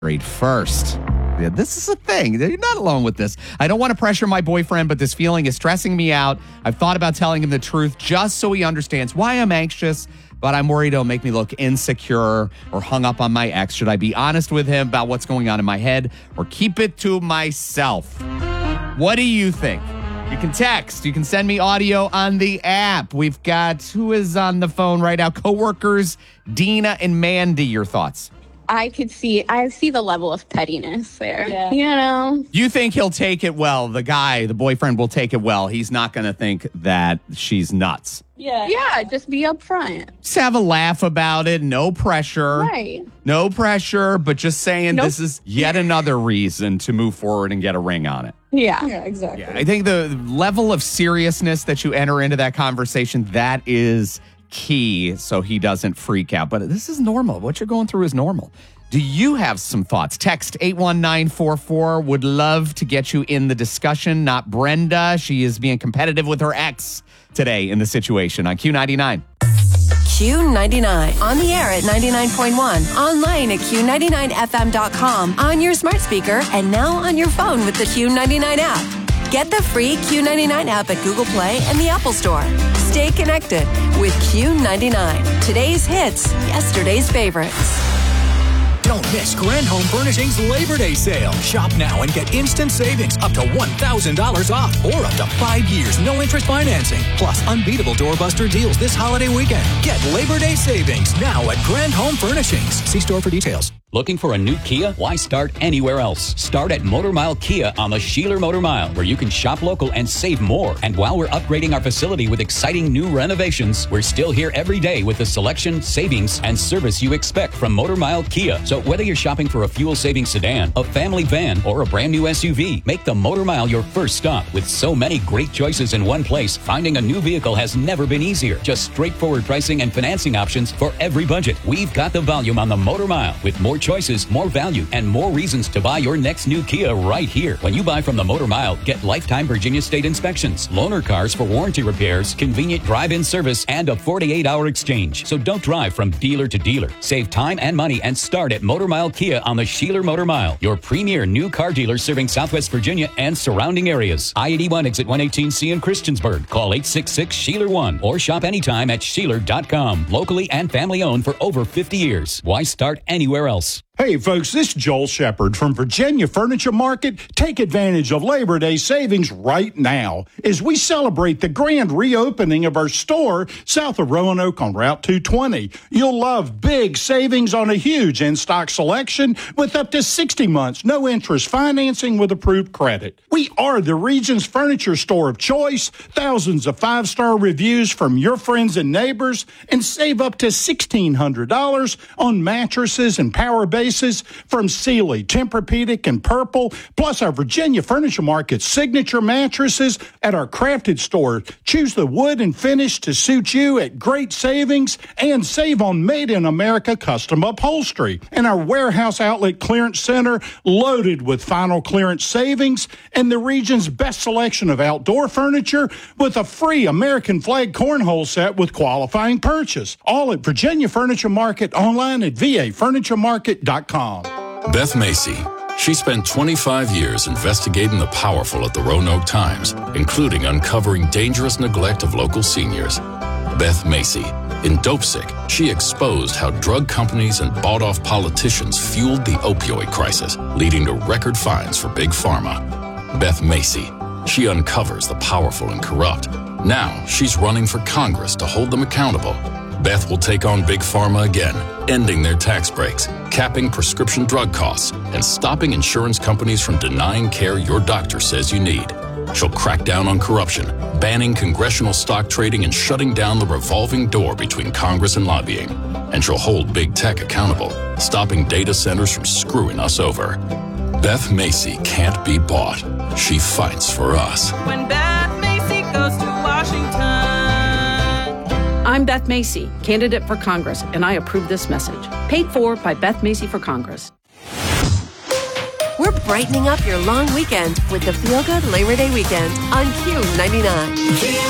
married first. Yeah, this is a thing. You're not alone with this. I don't want to pressure my boyfriend, but this feeling is stressing me out. I've thought about telling him the truth just so he understands why I'm anxious, but I'm worried it'll make me look insecure or hung up on my ex. Should I be honest with him about what's going on in my head or keep it to myself? What do you think? You can text. You can send me audio on the app. We've got, who is on the phone right now? Coworkers, Dina and Mandy. Your thoughts? I see the level of pettiness there. Yeah. You know? You think he'll take it well? The boyfriend will take it well. He's not going to think that she's nuts. Yeah, just be upfront. Just have a laugh about it. No pressure. Right. No pressure, but just saying This is yet another reason to move forward and get a ring on it. Yeah. Yeah, exactly. Yeah, I think the level of seriousness that you enter into that conversation, that is key so he doesn't freak out. But this is normal. What you're going through is normal. Do you have some thoughts? Text 81944. Would love to get you in the discussion. Not Brenda. She is being competitive with her ex today in the situation on Q99. Q99. On the air at 99.1. Online at Q99FM.com. On your smart speaker. And now on your phone with the Q99 app. Get the free Q99 app at Google Play and the Apple Store. Stay connected with Q99. Today's hits, yesterday's favorites. Don't miss Grand Home Furnishings Labor Day sale. Shop now and get instant savings up to $1,000 off or up to 5 years, no interest financing. Plus unbeatable doorbuster deals this holiday weekend. Get Labor Day savings now at Grand Home Furnishings. See store for details. Looking for a new Kia? Why start anywhere else? Start at Motor Mile Kia on the Sheeler Motor Mile, where you can shop local and save more. And while we're upgrading our facility with exciting new renovations, we're still here every day with the selection, savings, and service you expect from Motor Mile Kia. So whether you're shopping for a fuel-saving sedan, a family van, or a brand new SUV, make the Motor Mile your first stop. With so many great choices in one place, finding a new vehicle has never been easier. Just straightforward pricing and financing options for every budget. We've got the volume on the Motor Mile with more choices, more value, and more reasons to buy your next new Kia right here. When you buy from the Motor Mile, get lifetime Virginia State inspections, loaner cars for warranty repairs, convenient drive-in service, and a 48-hour exchange. So don't drive from dealer to dealer. Save time and money and start at Motor Mile Kia on the Sheeler Motor Mile, your premier new car dealer serving Southwest Virginia and surrounding areas. I-81 exit 118C in Christiansburg. Call 866-SHEELER1 or shop anytime at Sheeler.com. Locally and family owned for over 50 years. Why start anywhere else? Hey folks, this is Joel Shepard from Virginia Furniture Market. Take advantage of Labor Day savings right now as we celebrate the grand reopening of our store south of Roanoke on Route 220. You'll love big savings on a huge in-stock selection with up to 60 months, no interest financing with approved credit. We are the region's furniture store of choice, thousands of 5-star reviews from your friends and neighbors, and save up to $1,600 on mattresses and power bases from Sealy, Tempur-Pedic, and Purple, plus our Virginia Furniture Market signature mattresses at our crafted store. Choose the wood and finish to suit you at great savings and save on made-in-America custom upholstery. And our warehouse outlet clearance center loaded with final clearance savings and the region's best selection of outdoor furniture with a free American flag cornhole set with qualifying purchase. All at Virginia Furniture Market, online at vafurnituremarket.com. Beth Macy. She spent 25 years investigating the powerful at the Roanoke Times, including uncovering dangerous neglect of local seniors. Beth Macy. In Dopesick, she exposed how drug companies and bought-off politicians fueled the opioid crisis, leading to record fines for Big Pharma. Beth Macy. She uncovers the powerful and corrupt. Now she's running for Congress to hold them accountable. Beth will take on Big Pharma again, ending their tax breaks, capping prescription drug costs, and stopping insurance companies from denying care your doctor says you need. She'll crack down on corruption, banning congressional stock trading and shutting down the revolving door between Congress and lobbying. And she'll hold big tech accountable, stopping data centers from screwing us over. Beth Macy can't be bought. She fights for us. When Beth Macy goes to Washington. I'm Beth Macy, candidate for Congress, and I approve this message. Paid for by Beth Macy for Congress. We're brightening up your long weekend with the Feel Good Labor Day weekend on Q99.